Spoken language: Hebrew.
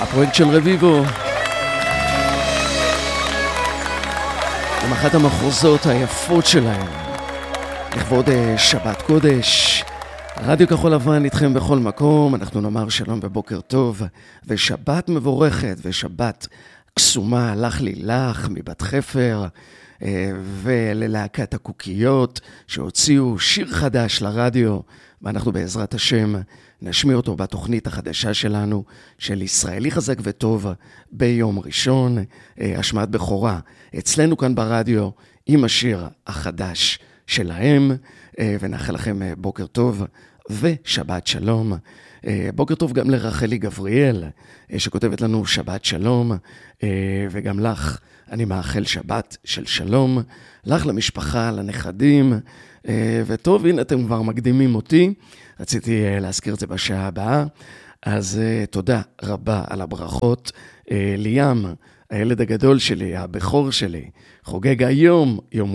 הפרויקט של רביבו עם אחת המחוזות היפות שלהם לכבוד שבת קודש. רדיו כחול לבן איתכם בכל מקום. אנחנו נאמר שלום ובוקר טוב ושבת מבורכת ושבת קסומה לך לילך מבת חפר וללהקת הקוקיות שהוציאו שיר חדש לרדיו, ואנחנו בעזרת השם נשמיע אותו בתוכנית החדשה שלנו של ישראלי חזק וטוב ביום ראשון, השמעת בכורה אצלנו כאן ברדיו עם השיר החדש שלהם, ונאחל לכם בוקר טוב ושבת שלום. בוקר טוב גם לרחלי גבריאל שכותבת לנו שבת שלום, וגם לך אני מאחל שבת של שלום, לך למשפחה, לנכדים, וטוב, הנה אתם כבר מקדימים אותי, רציתי להזכיר את זה בשעה הבאה, אז תודה רבה על הברכות. ליאם, הילד הגדול שלי, הבכור שלי, חוגג היום יום